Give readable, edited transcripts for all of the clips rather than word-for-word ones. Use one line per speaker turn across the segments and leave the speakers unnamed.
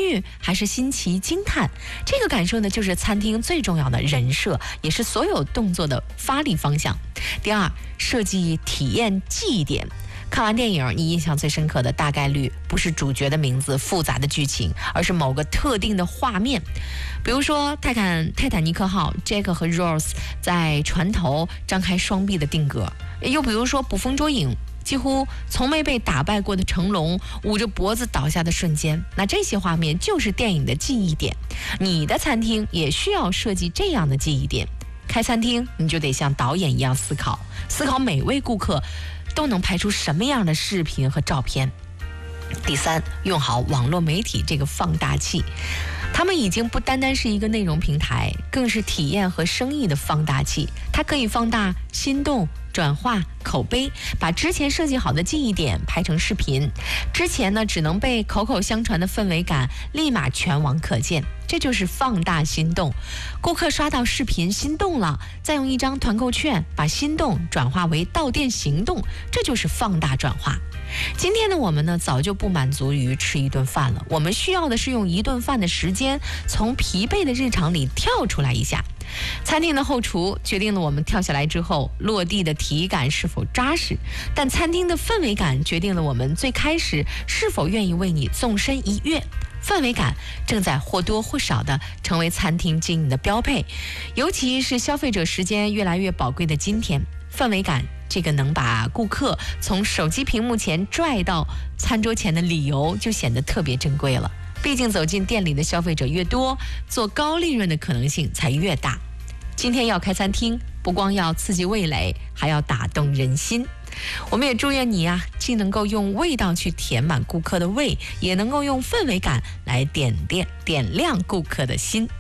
郁还是新奇惊叹？这个感受呢，就是餐厅最重要的人设，也是所有动作的发力方向。第二，设计体验记忆点。看完电影，你印象最深刻的大概率不是主角的名字、复杂的剧情，而是某个特定的画面。比如说泰坦尼克号 ，Jack 和 Rose 在船头张开双臂的定格；又比如说捕风捉影，几乎从没被打败过的成龙捂着脖子倒下的瞬间。那这些画面就是电影的记忆点。你的餐厅也需要设计这样的记忆点。开餐厅，你就得像导演一样思考每位顾客都能拍出什么样的视频和照片。第三，用好网络媒体这个放大器，他们已经不单单是一个内容平台，更是体验和生意的放大器。它可以放大心动、转化、口碑，把之前设计好的记忆点拍成视频。之前呢，只能被口口相传的氛围感，立马全网可见。这就是放大心动。顾客刷到视频心动了，再用一张团购券把心动转化为到店行动，这就是放大转化。今天的我们呢，早就不满足于吃一顿饭了，我们需要的是用一顿饭的时间，从疲惫的日常里跳出来一下。餐厅的后厨决定了我们跳下来之后落地的体感是否扎实，但餐厅的氛围感决定了我们最开始是否愿意为你纵身一跃。氛围感正在或多或少地成为餐厅经营的标配，尤其是消费者时间越来越宝贵的今天，氛围感这个能把顾客从手机屏幕前拽到餐桌前的理由就显得特别珍贵了。毕竟走进店里的消费者越多，做高利润的可能性才越大。今天要开餐厅，不光要刺激味蕾，还要打动人心。我们也祝愿你啊，既能够用味道去填满顾客的胃，也能够用氛围感来点亮顾客的心。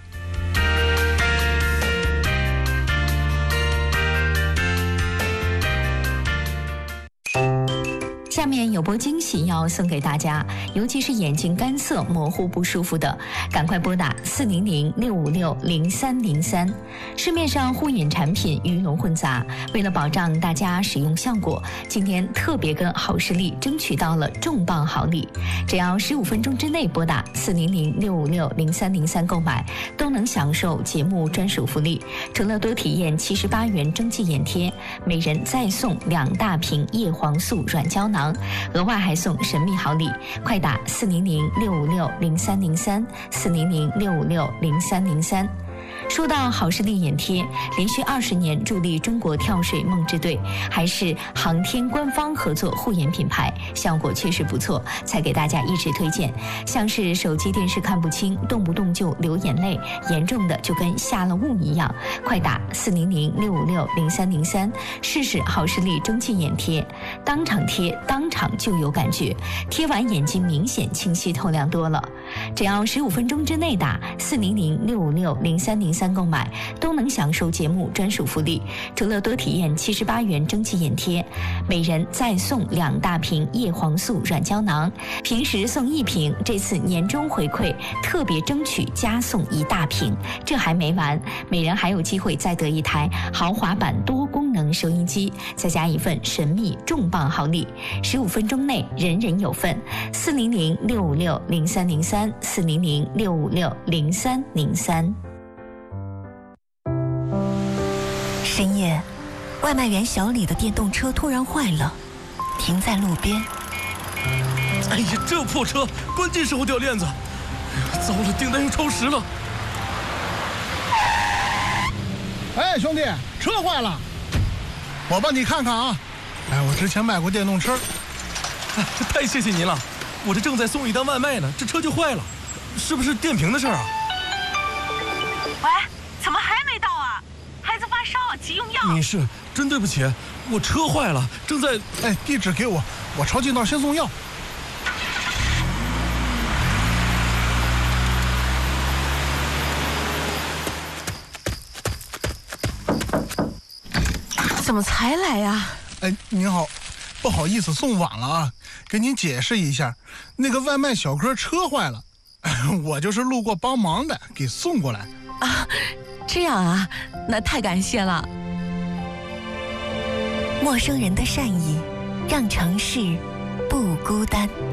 下面有波惊喜要送给大家，尤其是眼睛干涩、模糊不舒服的，赶快拨打400-656-0303。市面上护眼产品鱼龙混杂，为了保障大家使用效果，今天特别跟好视力争取到了重磅好礼，只要15分钟之内拨打400-656-0303购买，都能享受节目专属福利。除了多体验78元蒸汽眼贴，每人再送2大瓶叶黄素软胶囊，额外还送神秘好礼，快打400-656-0303，400-656-0303。说到好视力眼贴，连续20年助力中国跳水梦之队，还是航天官方合作护眼品牌，效果确实不错，才给大家一直推荐。像是手机电视看不清，动不动就流眼泪，严重的就跟下了雾一样，快打400-656-0303，试试好视力蒸汽眼贴，当场贴当场就有感觉，贴完眼睛明显清晰透亮多了。只要15分钟之内打400-656-0303购买，都能享受节目专属福利。除了多体验78元蒸汽眼贴，每人再送2大瓶叶黄素软胶囊，平时送1瓶，这次年终回馈特别争取加送1大瓶。这还没完，每人还有机会再得1台豪华版多功能收音机，再加一份神秘重磅好礼。15分钟内人人有份，400-656-0303，400-656-0303。
深夜，外卖员小李的电动车突然坏了，停在路边。
哎呀，这破车，关键时候掉链子，糟了，订单又超时了。
哎，兄弟，车坏了，我帮你看看啊。哎，我之前卖过电动车。
太谢谢您了，我这正在送一单外卖呢，这车就坏了，是不是电瓶的事儿啊？
喂，怎么还没到啊？孩子发烧，急用药。
你是真对不起，我车坏了，正在……
哎，地址给我，我抄近道先送药。
怎么才来呀？
哎，您好，不好意思送晚了啊，给您解释一下，那个外卖小哥车坏了，我就是路过帮忙的，给送过来。
啊，这样啊，那太感谢了。
陌生人的善意，让城市不孤单。